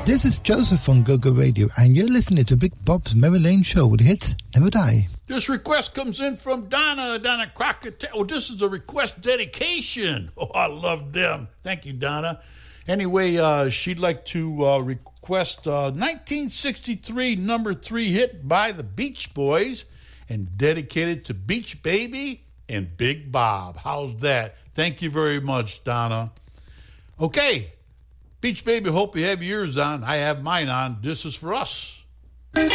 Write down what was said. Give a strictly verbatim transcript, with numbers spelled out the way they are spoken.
This is Joseph on Go Go Radio, and you're listening to Big Bob's Mary Lane Show with hits never die. This request comes in from Donna, Donna Crockett. Oh, this is a request dedication. Oh, I love them. Thank you, Donna. Anyway, uh, she'd like to uh, request uh, nineteen sixty-three number three hit by the Beach Boys and dedicated to Beach Baby and Big Bob. How's that? Thank you very much, Donna. Okay. Beach Baby, hope you have yours on. I have mine on. This is for us.